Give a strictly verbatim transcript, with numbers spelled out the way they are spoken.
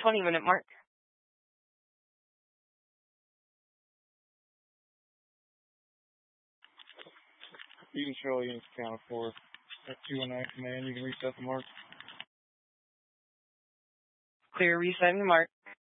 twenty minute mark. Eaton Shirley units accounted for. At two one nine command, you can reset the mark. Clear, resetting the mark.